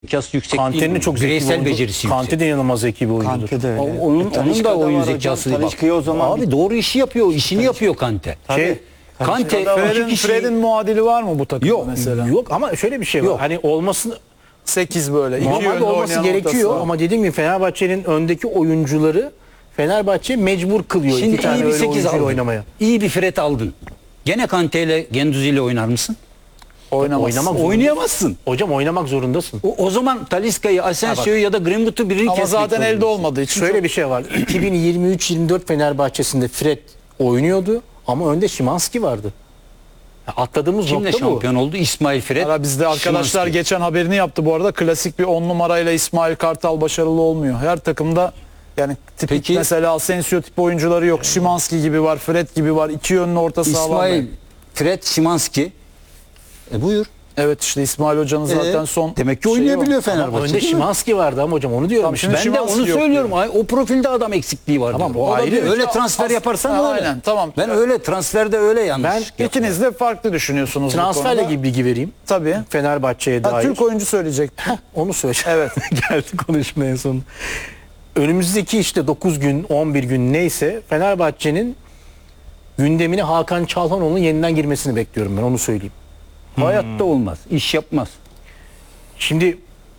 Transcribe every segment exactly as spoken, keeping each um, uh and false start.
zekası yüksek Kante'nin değil. çok zeki bir Bireysel oyuncu. becerisi Kante yüksek. de inanılmaz zeki bir oyuncudur. Kante de öyle. O- Onun, onun da Talisca'da oyun var hocam. zekası. Bak, Talisca'yı o zaman abi doğru işi yapıyor, işini yapıyor Kante. Şey, Kante Fred'in, iki kişi Fred'in muadili var mı bu takımda yok mesela? yok ama şöyle bir şey var. Yok. Hani olmasını sekiz böyle. iki normalde yönlü olması oynayan gerekiyor ortası var. ama dediğim gibi Fenerbahçe'nin öndeki oyuncuları Fenerbahçe mecbur kılıyor Şimdi iki tane iyi bir öyle sekiz oyuncuyla aldın. oynamaya. İyi bir Fred aldın. Gene Kante ile Gendüzi ile oynar mısın? Oynamaz. Oynamak zorunda. Oynayamazsın. Hocam oynamak zorundasın. O, o zaman Talisca'yı, Asensio'yu ya da Greenwood'u birini Ama kesmek zaten elde zorundasın. olmadığı için Şöyle çok- bir şey var. iki bin yirmi üç yirmi dört Fenerbahçe'sinde Fred oynuyordu ama önde Szymanski vardı. Ya atladığımız Kimle nokta bu. şampiyon oldu? İsmail Fred. Ara bizde arkadaşlar Szymanski. geçen haberini yaptı bu arada. Klasik bir on numarayla İsmail Kartal başarılı olmuyor. Her takımda yani tipik Peki- mesela Asensio tip oyuncuları yok. Szymanski gibi var, Fred gibi var. İki yönlü orta saha var. İsmail, Fred, Szymanski. E buyur. Evet işte İsmail Hoca'nın zaten E, son demek ki şeyi oynayabiliyor o. Fenerbahçe. Önde değil mi? Szymanski vardı ama hocam onu diyorum. Tamam, işte. şimdi Ben de Szymanski onu yok söylüyorum. Ay, o profilde adam eksikliği var. Tamam, diyorum. o ayrı. Öyle transfer As- yaparsan Ha, öyle. aynen, tamam. Ben öyle transferde öyle yanlış. Ben yapıyorum. İkiniz de farklı düşünüyorsunuz bu Transferle konuda. gibi bilgi vereyim. Tabii. Fenerbahçe'ye Ha, dair. Türk oyuncu söyleyecek. Onu söyle. Evet. Geldi konuşmaya son. Önümüzdeki işte dokuz gün, on bir gün neyse Fenerbahçe'nin gündemine Hakan Çalhanoğlu'nun yeniden girmesini bekliyorum ben onu söyleyeyim. Hayatta olmaz. İş yapmaz. Şimdi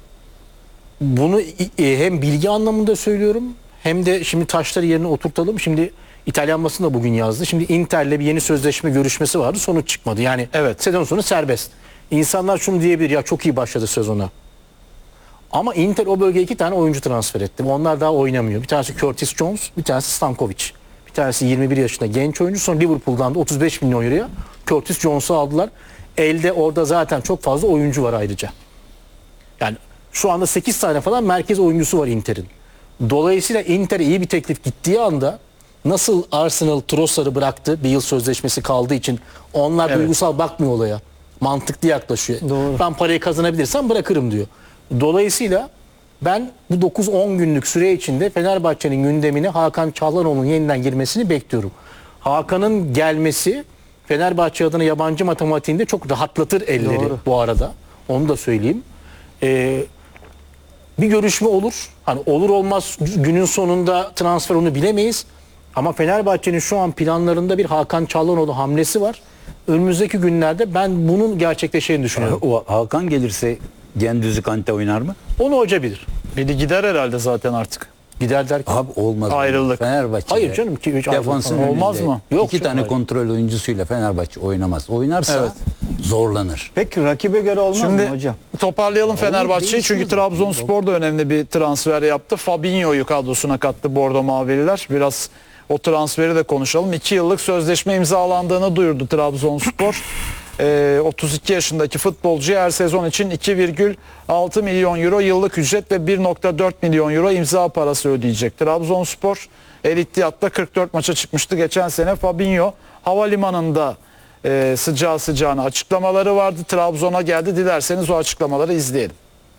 bunu e, hem bilgi anlamında söylüyorum hem de şimdi taşları yerine oturtalım. Şimdi İtalyan basını da bugün yazdı. Şimdi Inter'le bir yeni sözleşme görüşmesi vardı. Sonuç çıkmadı. Yani Evet. sezon sonu serbest. İnsanlar şunu diyebilir ya çok iyi başladı sezona. Ama Inter o bölgeye iki tane oyuncu transfer etti. Onlar daha oynamıyor. Bir tanesi Curtis Jones, bir tanesi Stankovic. Bir tanesi yirmi bir yaşında genç oyuncu. Sonra Liverpool'dan da otuz beş milyon euroya Curtis Jones'u aldılar. Elde orada zaten çok fazla oyuncu var ayrıca. Yani şu anda sekiz tane falan merkez oyuncusu var Inter'in. Dolayısıyla Inter'e iyi bir teklif gittiği anda nasıl Arsenal Trossard'ı bıraktı bir yıl sözleşmesi kaldığı için onlar Evet. duygusal bakmıyor olaya. Mantıklı yaklaşıyor. Doğru. Ben parayı kazanabilirsem bırakırım diyor. Dolayısıyla ben bu dokuz on günlük süre içinde Fenerbahçe'nin gündemine Hakan Çalhanoğlu'nun yeniden girmesini bekliyorum. Hakan'ın gelmesi Fenerbahçe adına yabancı matematiğinde çok rahatlatır elleri Doğru. bu arada. Onu da söyleyeyim. Ee, bir görüşme olur. Hani olur olmaz günün sonunda transfer onu bilemeyiz. Ama Fenerbahçe'nin şu an planlarında bir Hakan Çalhanoğlu hamlesi var. Önümüzdeki günlerde ben bunun gerçekleşeceğini düşünüyorum. O Hakan gelirse Gendüzi Kante oynar mı? Onu hoca bilir. Biri gider herhalde zaten artık. Gider derken. Abi olmaz. Ayrılık. Fenerbahçe. Hayır canım, ki üç ayrılık Defansın falan. Olmaz önünde mı? Yok İki canım, tane hayır. kontrol oyuncusuyla Fenerbahçe oynamaz. Oynarsa Evet. zorlanır. Peki rakibe göre olmaz Şimdi mı hocam? toparlayalım Fenerbahçe'yi değişmez çünkü mi? Trabzonspor da önemli bir transfer yaptı. Fabinho'yu kadrosuna kattı Bordo Mavililer. Biraz o transferi de konuşalım. iki yıllık sözleşme imzalandığını duyurdu Trabzonspor. Ee, otuz iki yaşındaki futbolcuya her sezon için iki virgül altı milyon euro yıllık ücret ve bir virgül dört milyon euro imza parası ödeyecek. Trabzonspor El İttihad'da kırk dört maça çıkmıştı geçen sene. Fabinho havalimanında e, sıcağı sıcağına açıklamaları vardı. Trabzon'a geldi. Dilerseniz o açıklamaları izleyelim.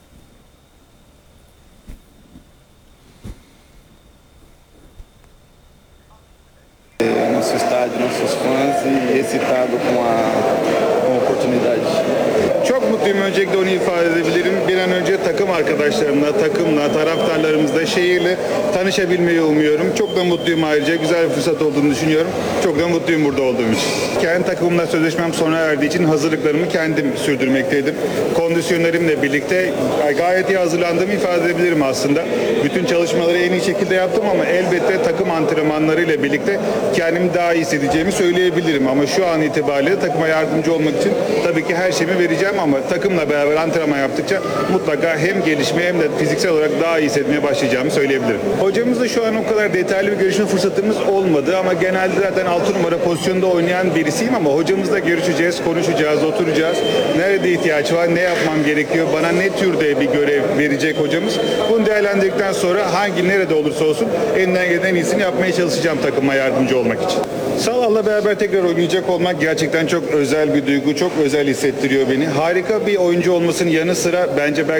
Nosso estádio, nossos fãs e excitado com a, com a oportunidade. Çok mutluyum. Öncelikle onu ifade edebilirim. Bir an önce takım arkadaşlarımla, takımla, taraftarlarımızla, şehirle tanışabilmeyi umuyorum. Çok da mutluyum ayrıca. Güzel bir fırsat olduğunu düşünüyorum. Çok da mutluyum burada olduğum için. Kendi takımımla sözleşmem sona erdiği için hazırlıklarımı kendim sürdürmekteydim. Kondisyonerimle birlikte gayet iyi hazırlandığımı ifade edebilirim aslında. Bütün çalışmaları en iyi şekilde yaptım ama elbette takım antrenmanlarıyla birlikte kendimi daha iyi hissedeceğimi söyleyebilirim. Ama şu an itibariyle takıma yardımcı olmak için tabii ki her şeyimi vereceğim ama takımla beraber antrenman yaptıkça mutlaka hem gelişmeye hem de fiziksel olarak daha iyi hissetmeye başlayacağımı söyleyebilirim. Hocamızla şu an o kadar detaylı bir görüşme fırsatımız olmadı ama genelde zaten altı numara pozisyonda oynayan birisiyim ama hocamızla görüşeceğiz, konuşacağız, oturacağız. Nerede ihtiyaç var, ne yapmam gerekiyor, bana ne türde bir görev verecek hocamız. Bunu değerlendirdikten sonra hangi nerede olursa olsun elinden gelen en iyisini yapmaya çalışacağım takıma yardımcı olmak için. Salah'la beraber tekrar oynayacak olmak gerçekten çok özel bir duygu, çok özel hissettiriyor beni. Harika bir oyuncu olmasının yanı sıra bence belki de daha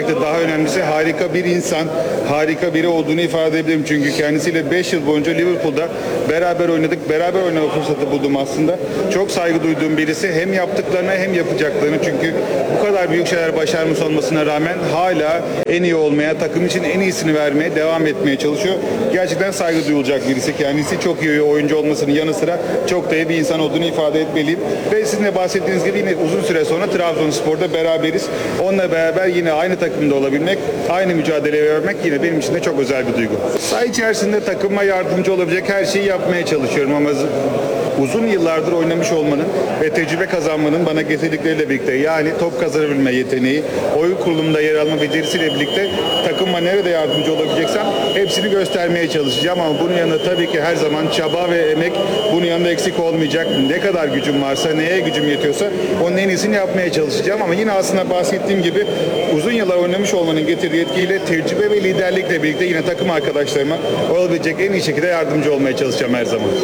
önemlisi harika bir insan, harika biri olduğunu ifade edebilirim. Çünkü kendisiyle beş yıl boyunca Liverpool'da beraber oynadık, beraber oynama fırsatı buldum aslında. Çok saygı duyduğum birisi, hem yaptıklarına hem yapacaklarına. Çünkü bu kadar büyük şeyler başarmış olmasına rağmen hala en iyi olmaya, takım için en iyisini vermeye devam etmeye çalışıyor. Gerçekten saygı duyulacak birisi. Kendisi çok iyi oyuncu olmasının yanı sıra çok da iyi bir insan olduğunu ifade etmeliyim. Ve sizin de bahsettiğiniz gibi yine uzun süre sonra Trabzonspor'da beraberiz. Onunla beraber yine aynı takımda olabilmek, aynı mücadeleyi vermek yine benim için de çok özel bir duygu. Saha içerisinde takıma yardımcı olabilecek her şeyi yapmaya çalışıyorum ama uzun yıllardır oynamış olmanın ve tecrübe kazanmanın bana getirdikleriyle birlikte, yani top kazanabilme yeteneği, oyun kurulumunda yer alma becerisiyle birlikte takıma nerede yardımcı olabileceksem hepsini göstermeye çalışacağım ama bunun yanında tabii ki her zaman çaba ve emek bunun yanında eksik olmayacak. Ne kadar gücüm varsa, neye gücüm yetiyorsa onun en iyisini yapmaya çalışacağım ama yine aslında bahsettiğim gibi uzun yıllar oynamış olmanın getirdiği etkiyle, tecrübe ve liderlikle birlikte yine takım arkadaşlarıma olabilecek en iyi şekilde yardımcı olmaya çalışacağım her zaman.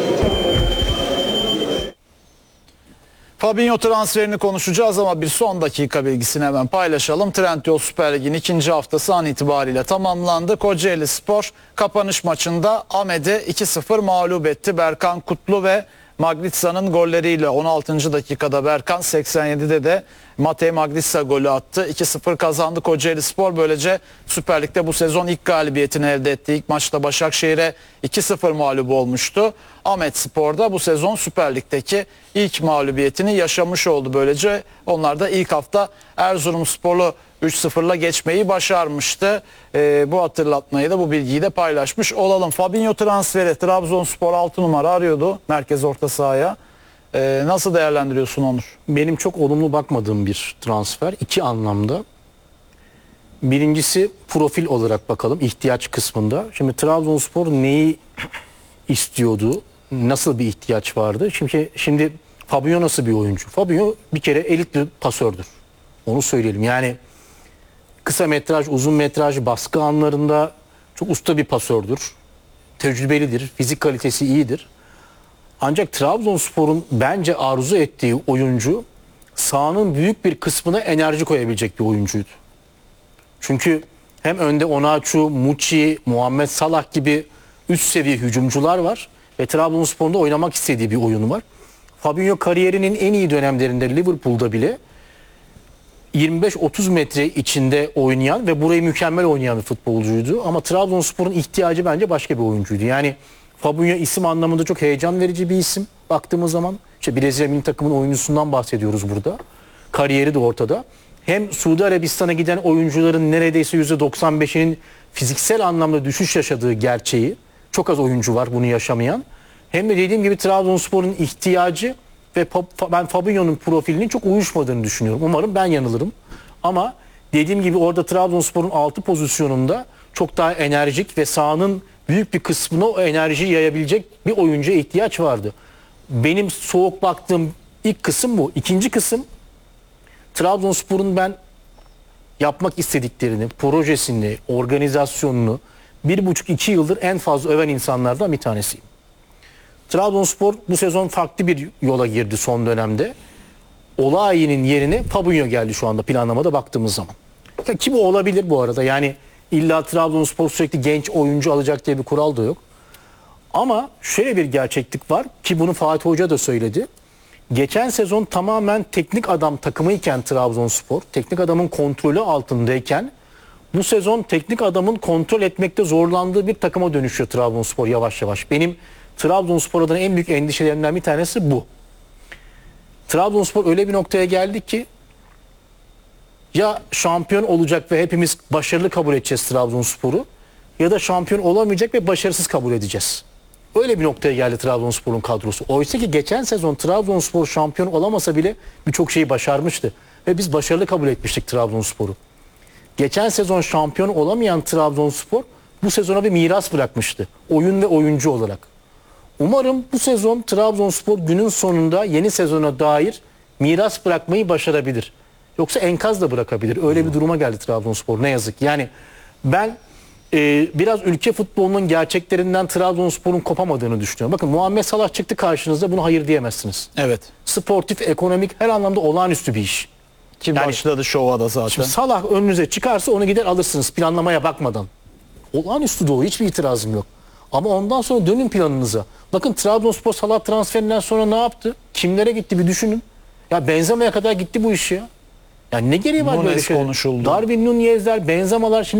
Fabinho transferini konuşacağız ama bir son dakika bilgisini hemen paylaşalım. Trendyol Süper Lig'in ikinci haftası an itibariyle tamamlandı. Kocaeli Spor kapanış maçında Ahmet'i iki sıfır mağlup etti. Berkan Kutlu ve Maglitsa'nın golleriyle on altıncı dakikada Berkan, seksen yedide de Matej Maglitsa golü attı. iki sıfır kazandı Kocaeli Spor. Böylece Süper Lig'de bu sezon ilk galibiyetini elde etti. İlk maçta Başakşehir'e iki sıfır mağlup olmuştu. Ahmet Spor'da bu sezon Süper Lig'deki ilk mağlubiyetini yaşamış oldu. Böylece onlar da ilk hafta Erzurumspor'u üç sıfırla geçmeyi başarmıştı. Ee, bu hatırlatmayı da, bu bilgiyi de paylaşmış olalım. Fabinho transferi, Trabzonspor altı numara arıyordu merkez orta sahaya. Ee, nasıl değerlendiriyorsun Onur? Benim çok olumlu bakmadığım bir transfer. İki anlamda. Birincisi profil olarak bakalım ihtiyaç kısmında. Şimdi Trabzonspor neyi istiyordu? Nasıl bir ihtiyaç vardı? Şimdi, şimdi Fabinho nasıl bir oyuncu? Fabinho bir kere elit bir pasördür. Onu söyleyelim. Yani kısa metraj, uzun metraj, baskı anlarında çok usta bir pasördür. Tecrübelidir, fizik kalitesi iyidir. Ancak Trabzonspor'un bence arzu ettiği oyuncu sahanın büyük bir kısmına enerji koyabilecek bir oyuncuydu. Çünkü hem önde Onaçu, Muçi, Muhammed Salah gibi üst seviye hücumcular var ve Trabzonspor'un da oynamak istediği bir oyunu var. Fabinho kariyerinin en iyi dönemlerinde Liverpool'da bile yirmi beş otuz metre içinde oynayan ve burayı mükemmel oynayan bir futbolcuydu. Ama Trabzonspor'un ihtiyacı bence başka bir oyuncuydu. Yani Fabinho isim anlamında çok heyecan verici bir isim. Baktığımız zaman işte Brezilya milli takımın oyuncusundan bahsediyoruz burada. Kariyeri de ortada. Hem Suudi Arabistan'a giden oyuncuların neredeyse yüzde doksan beşinin fiziksel anlamda düşüş yaşadığı gerçeği. Çok az oyuncu var bunu yaşamayan. Hem de dediğim gibi Trabzonspor'un ihtiyacı ve ben Fabinho'nun profilinin çok uyuşmadığını düşünüyorum. Umarım ben yanılırım. Ama dediğim gibi orada Trabzonspor'un altı pozisyonunda çok daha enerjik ve sahanın büyük bir kısmına o enerjiyi yayabilecek bir oyuncuya ihtiyaç vardı. Benim soğuk baktığım ilk kısım bu. İkinci kısım, Trabzonspor'un ben yapmak istediklerini, projesini, organizasyonunu bir buçuk iki yıldır en fazla öven insanlardan bir tanesiyim. Trabzonspor bu sezon farklı bir yola girdi son dönemde. Olayi'nin yerine Fabinho geldi şu anda planlamada baktığımız zaman. Ya kim o olabilir bu arada? Yani illa Trabzonspor sürekli genç oyuncu alacak diye bir kural da yok. Ama şöyle bir gerçeklik var ki bunu Fatih Hoca da söyledi. Geçen sezon tamamen teknik adam takımıyken Trabzonspor, teknik adamın kontrolü altındayken bu sezon teknik adamın kontrol etmekte zorlandığı bir takıma dönüşüyor Trabzonspor yavaş yavaş. Benim Trabzonspor adına en büyük endişelerimden bir tanesi bu. Trabzonspor öyle bir noktaya geldi ki ya şampiyon olacak ve hepimiz başarılı kabul edeceğiz Trabzonspor'u ya da şampiyon olamayacak ve başarısız kabul edeceğiz. Öyle bir noktaya geldi Trabzonspor'un kadrosu. Oysa ki geçen sezon Trabzonspor şampiyon olamasa bile birçok şeyi başarmıştı. Ve biz başarılı kabul etmiştik Trabzonspor'u. Geçen sezon şampiyon olamayan Trabzonspor bu sezona bir miras bırakmıştı. Oyun ve oyuncu olarak. Umarım bu sezon Trabzonspor günün sonunda yeni sezona dair miras bırakmayı başarabilir. Yoksa enkaz da bırakabilir. Öyle bir duruma geldi Trabzonspor ne yazık. Yani ben e, biraz ülke futbolunun gerçeklerinden Trabzonspor'un kopamadığını düşünüyorum. Bakın Muhammed Salah çıktı karşınızda, buna hayır diyemezsiniz. Evet. Sportif, ekonomik her anlamda olağanüstü bir iş. Ki Yani- başladı şova da zaten. Şimdi Salah önünüze çıkarsa onu gider alırsınız planlamaya bakmadan. Olağanüstü de o, hiçbir itirazım yok. Ama ondan sonra dönün planınıza. Bakın Trabzonspor Salah transferinden sonra ne yaptı? Kimlere gitti bir düşünün. Ya Benzema'ya kadar gitti bu iş ya. Yani ne gereği var böyle Nunes şey? konuşuldu. Darwin Nunez'ler, Benzema'lar şimdi